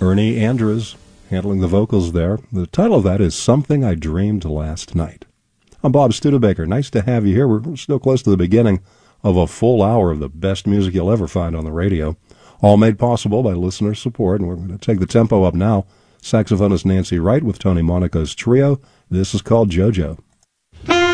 Ernie Andrews handling the vocals there. The title of that is Something I Dreamed Last Night. I'm Bob Studebaker. Nice to have you here. We're still close to the beginning of a full hour of the best music you'll ever find on the radio, all made possible by listener support. And we're going to take the tempo up now. Saxophonist Nancy Wright with Tony Monaco's trio. This is called JoJo.